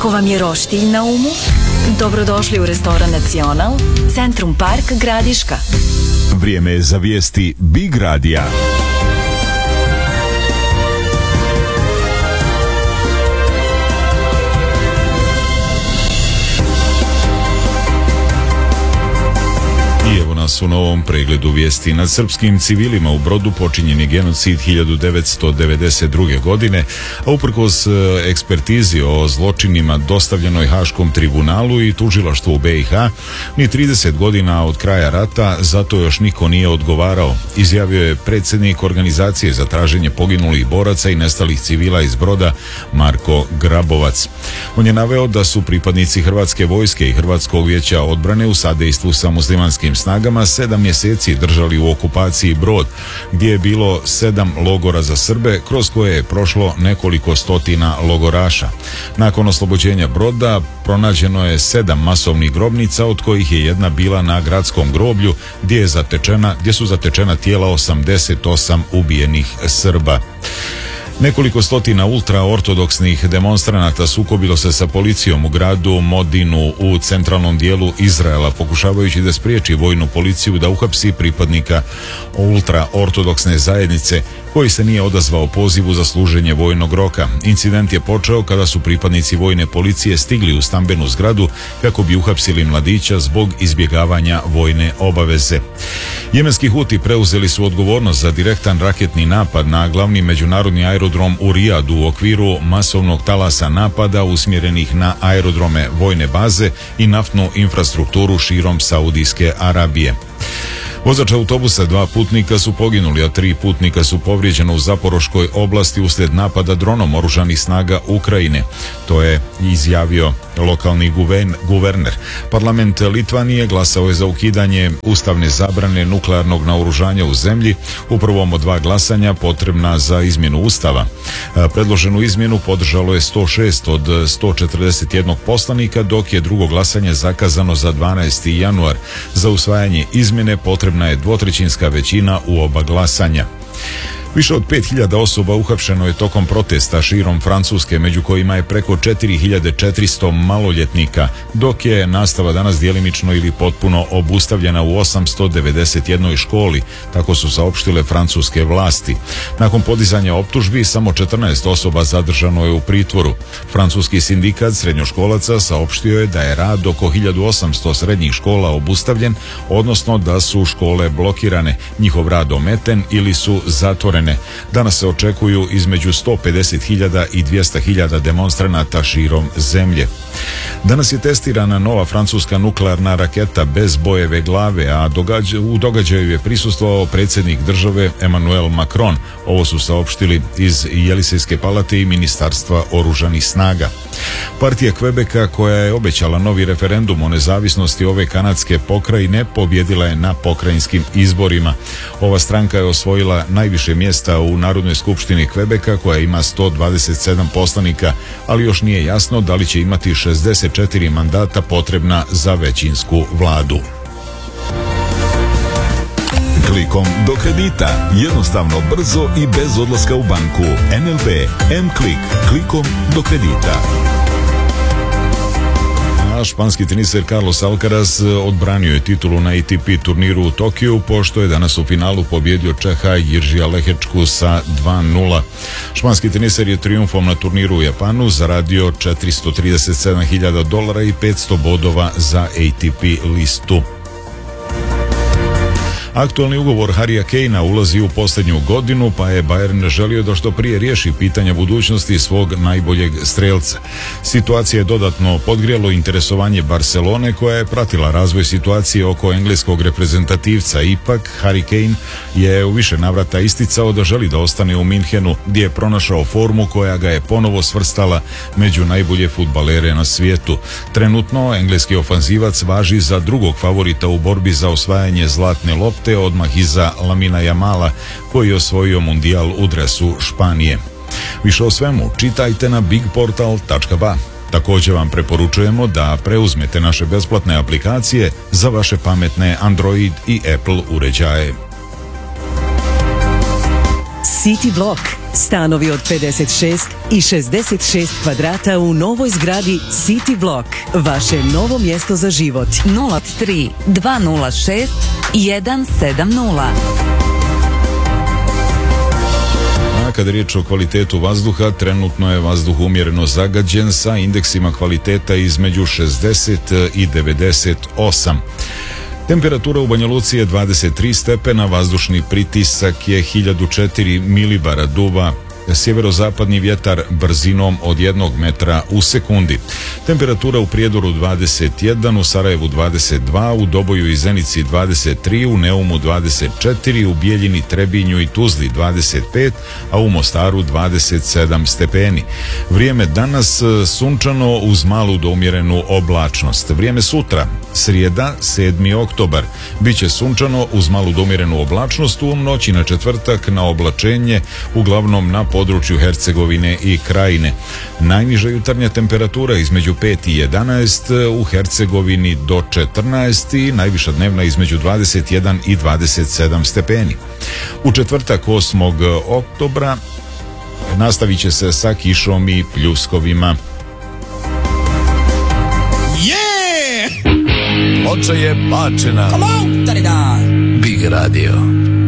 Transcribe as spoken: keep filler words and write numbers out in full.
Ako vam je roštilj na umu, dobrodošli u restoran Nacional, Centrum Park Gradiška. Vrijeme je za vijesti Big Radija. I evo nas u novom pregledu vijesti. Nad srpskim civilima u Brodu počinjen je genocid hiljadu devetsto devedeset druge. godine, a uprkos ekspertizi o zločinima dostavljenoj Haškom tribunalu i tužilaštvu u B i H, ni trideset godina od kraja rata zato još niko nije odgovarao, izjavio je predsjednik organizacije za traženje poginulih boraca i nestalih civila iz Broda, Marko Grabovac. On je naveo da su pripadnici Hrvatske vojske i Hrvatskog vijeća odbrane u sadejstvu sa muslimanskim snagama sedam mjeseci držali u okupaciji Brod, gdje je bilo sedam logora za Srbe, kroz koje je prošlo nekoliko stotina logoraša. Nakon oslobođenja Broda pronađeno je sedam masovnih grobnica, od kojih je jedna bila na gradskom groblju, gdje je zatečena, gdje su zatečena tijela osamdeset osam ubijenih Srba. Nekoliko stotina ultraortodoksnih demonstranata sukobilo se sa policijom u gradu Modinu u centralnom dijelu Izraela, pokušavajući da spriječi vojnu policiju da uhapsi pripadnika ultraortodoksne zajednice koji se nije odazvao pozivu za služenje vojnog roka. Incident je počeo kada su pripadnici vojne policije stigli u stambenu zgradu kako bi uhapsili mladića zbog izbjegavanja vojne obaveze. Jemenski Huti preuzeli su odgovornost za direktan raketni napad na glavni međunarodni aerodrom u Rijadu u okviru masovnog talasa napada usmjerenih na aerodrome, vojne baze i naftnu infrastrukturu širom Saudijske Arabije. Vozač autobusa, dva putnika su poginuli, a tri putnika su povrijeđena u Zaporoškoj oblasti uslijed napada dronom oružanih snaga Ukrajine. To je izjavio lokalni guven, guverner. Parlament Litvanije glasao je za ukidanje ustavne zabrane nuklearnog naoružanja u zemlji, u prvom od dva glasanja potrebna za izmjenu ustava. Predloženu izmjenu podržalo je sto šest od sto četrdeset jedan poslanika, dok je drugo glasanje zakazano za dvanaesti januar. Za usvajanje izmjene potrebna je dvotrećinska većina u oba glasanja. Više od pet hiljada osoba uhapšeno je tokom protesta širom Francuske, među kojima je preko četiri hiljade četiristo maloljetnika, dok je nastava danas djelimično ili potpuno obustavljena u osamsto devedeset jednoj školi, tako su saopštile francuske vlasti. Nakon podizanja optužbi, samo četrnaest osoba zadržano je u pritvoru. Francuski sindikat srednjoškolaca saopštio je da je rad oko hiljadu osamsto srednjih škola obustavljen, odnosno da su škole blokirane, njihov rad ometen ili su zatvorene. Danas se očekuju između sto pedeset hiljada i dvjesto hiljada demonstranata širom zemlje. Danas je testirana nova francuska nuklearna raketa bez bojeve glave, a događa, u događaju je prisustvovao predsjednik države Emmanuel Macron. Ovo su saopštili iz Jelisejske palate i Ministarstva oružanih snaga. Partija Kvebeka, koja je obećala novi referendum o nezavisnosti ove kanadske pokrajine, pobjedila je na pokrajinskim izborima. Ova stranka je osvojila najviše mjesta u Narodnoj skupštini Kvebeka, koja ima sto dvadeset sedam poslanika, ali još nije jasno da li će imati šezdeset četiri mandata potrebna za većinsku vladu. Klikom do kredita. Jednostavno, brzo i bez odlaska u banku. N L B M-Klik. Klikom do kredita. Španski teniser Carlos Alcaraz odbranio je titulu na A T P turniru u Tokiju, pošto je danas u finalu pobjedio Čeha Jiržija Lehečku sa dva nula. Španski teniser je trijumfom na turniru u Japanu zaradio četiristo trideset sedam hiljada dolara i petsto bodova za A T P listu. Aktualni ugovor Harrya Kanea ulazi u posljednju godinu, pa je Bayern želio da što prije riješi pitanja budućnosti svog najboljeg strelca. Situacija je dodatno podgrijalo interesovanje Barcelone, koja je pratila razvoj situacije oko engleskog reprezentativca. Ipak, Harry Kane je u više navrata isticao da želi da ostane u Minhenu, gdje je pronašao formu koja ga je ponovo svrstala među najbolje fudbalere na svijetu. Trenutno, engleski ofanzivac važi za drugog favorita u borbi za osvajanje zlatne lopte, te odmah iza Lamina Jamala, koji je osvojio mundijal u dresu Španije. Više o svemu čitajte na big portal tačka ba. Također vam preporučujemo da preuzmete naše besplatne aplikacije za vaše pametne Android i Apple uređaje. City Block. Stanovi od pedeset šest i šezdeset šest kvadrata u novoj zgradi City Block. Vaše novo mjesto za život. nula tri dva nula šest jedan sedam nula. A kada je riječ o kvalitetu vazduha, trenutno je vazduh umjereno zagađen sa indeksima kvaliteta između šezdeset i devedeset osam. Temperatura u Banja Luci je dvadeset tri stepena, vazdušni pritisak je hiljadu četiri milibara, duva sjeverozapadni vjetar brzinom od jednog metra u sekundi. Temperatura u Prijedoru dvadeset jedan, u Sarajevu dvadeset dva, u Doboju i Zenici dvadeset tri, u Neumu dvadeset četiri, u Bijeljini, Trebinju i Tuzli dvadeset pet, a u Mostaru dvadeset sedam stepeni. Vrijeme danas sunčano uz malu do umjerenu oblačnost. Vrijeme sutra, srijeda, sedmi oktobar, biće sunčano uz malu do umjerenu oblačnost, u noći na četvrtak na oblačenje, uglavnom na području Hercegovine i Krajine. Najniža jutarnja temperatura između pet i jedanaest, u Hercegovini do četrnaest i najviša dnevna između dvadeset jedan i dvadeset sedam stepeni. U četvrtak osmog oktobra nastavit će se sa kišom i pljuskovima. Ploča je bačena. Big Radio.